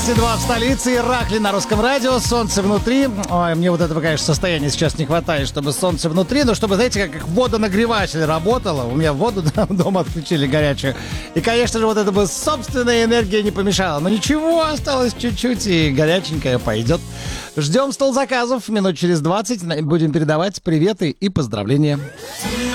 2 в столице, Иракли на русском радио, солнце внутри. Ой, мне вот этого, конечно, состояния сейчас не хватает, чтобы солнце внутри, но чтобы, знаете, как водонагреватель работало. У меня воду дома отключили горячую. И, конечно же, вот это бы собственная энергия не помешала. Но ничего, осталось чуть-чуть, и горяченькая пойдет. Ждем стол заказов. Минут через 20 будем передавать приветы и поздравления.